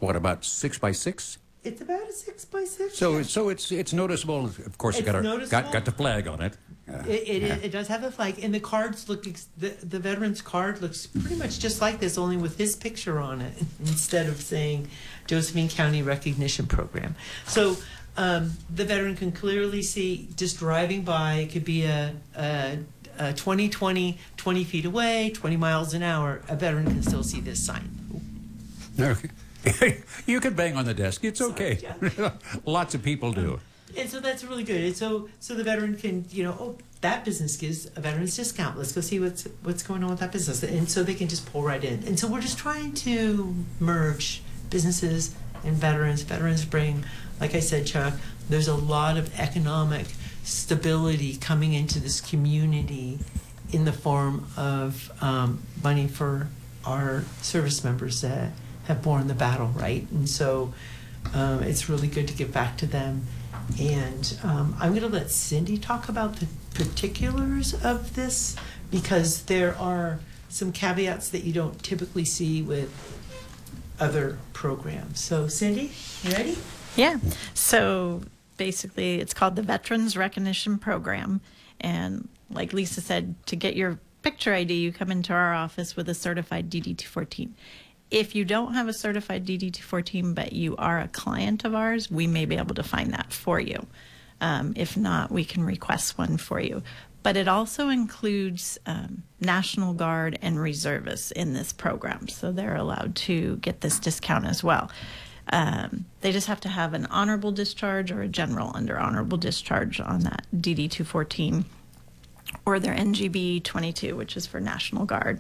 what, about 6 by 6? It's about a 6 by 6. So it's noticeable. Of course, It's got the flag on it. It does have a flag, and the cards look the veteran's card looks pretty much just like this, only with his picture on it instead of saying Josephine County Recognition Program. So the veteran can clearly see, just driving by. It could be a 20 feet away, 20 miles an hour. A veteran can still see this sign. Okay. You can bang on the desk. It's okay. Sorry, yeah. Lots of people do. And so that's really good. And so the veteran can, that business gives a veteran's discount. Let's go see what's going on with that business. And so they can just pull right in. And so we're just trying to merge businesses and veterans. Veterans bring, like I said, Chuck, there's a lot of economic stability coming into this community in the form of money for our service members that have borne the battle, right? And so it's really good to give back to them. And I'm going to let Cindy talk about the particulars of this, because there are some caveats that you don't typically see with other programs. So Cindy, you ready? Yeah. So basically it's called the Veterans Recognition Program. And like Lisa said, to get your picture ID, you come into our office with a certified DD-214. If you don't have a certified DD-214, but you are a client of ours, we may be able to find that for you. If not, we can request one for you. But it also includes National Guard and reservists in this program, so they're allowed to get this discount as well. They just have to have an honorable discharge or a general under honorable discharge on that DD-214, or their NGB 22, which is for National Guard.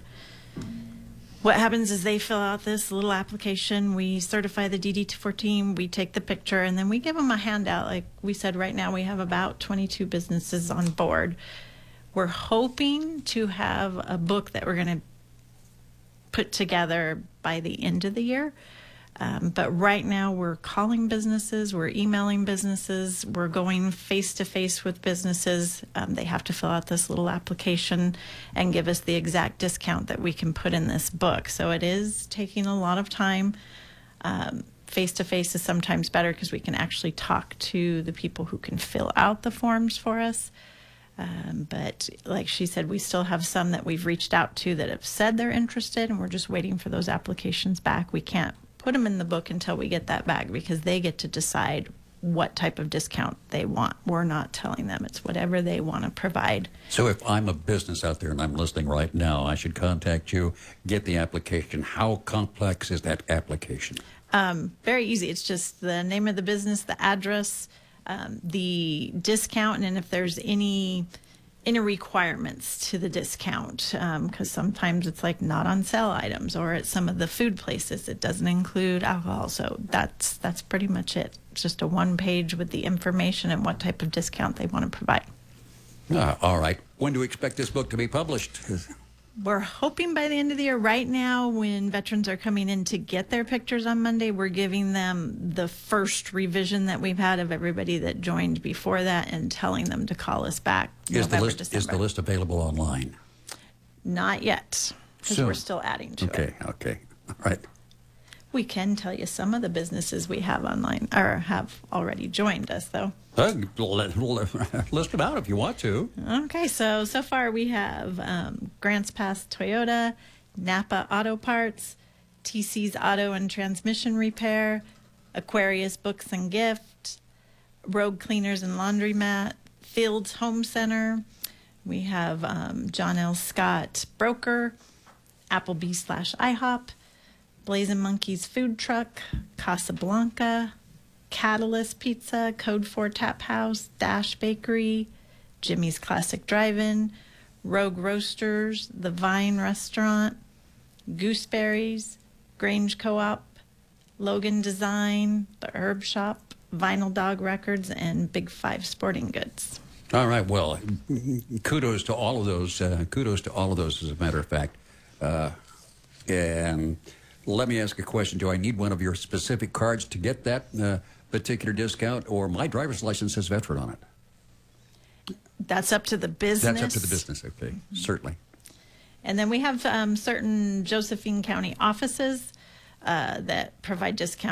What happens is they fill out this little application, we certify the DD-214, we take the picture, and then we give them a handout. Like we said, right now we have about 22 businesses on board. We're hoping to have a book that we're going to put together by the end of the year. But right now we're calling businesses, we're emailing businesses, we're going face-to-face with businesses. They have to fill out this little application and give us the exact discount that we can put in this book. So it is taking a lot of time. Face-to-face is sometimes better because we can actually talk to the people who can fill out the forms for us. But like she said, we still have some that we've reached out to that have said they're interested, and we're just waiting for those applications back. We can't put them in the book until we get that back, because they get to decide what type of discount they want. We're not telling them. It's whatever they want to provide. So if I'm a business out there and I'm listening right now, I should contact you, get the application. How complex is that application? Very easy. It's just the name of the business, the address, the discount, and then if there's any requirements to the discount, because sometimes it's like not on sale items, or at some of the food places it doesn't include alcohol. So that's pretty much it. It's just a one page with the information and what type of discount they want to provide. All right. When do we expect this book to be published? We're hoping by the end of the year. Right now, when veterans are coming in to get their pictures on Monday, we're giving them the first revision that we've had of everybody that joined before that and telling them to call us back. Is the list available online? Not yet, because we're still adding to it. Okay. All right. We can tell you some of the businesses we have online, or have already joined us, though. List them out if you want to. Okay, so far we have Grants Pass Toyota, Napa Auto Parts, TC's Auto and Transmission Repair, Aquarius Books and Gift, Rogue Cleaners and Laundromat, Fields Home Center. We have John L. Scott Broker, Applebee/IHOP, Blazing Monkeys Food Truck, Casablanca, Catalyst Pizza, Code 4 Tap House, Dash Bakery, Jimmy's Classic Drive-In, Rogue Roasters, The Vine Restaurant, Gooseberries, Grange Co-op, Logan Design, The Herb Shop, Vinyl Dog Records, and Big Five Sporting Goods. All right. Well, kudos to all of those. As a matter of fact. And let me ask a question. Do I need one of your specific cards to get that particular discount, or my driver's license says veteran on it? That's up to the business. That's up to the business. Okay, certainly. And then we have certain Josephine County offices that provide discounts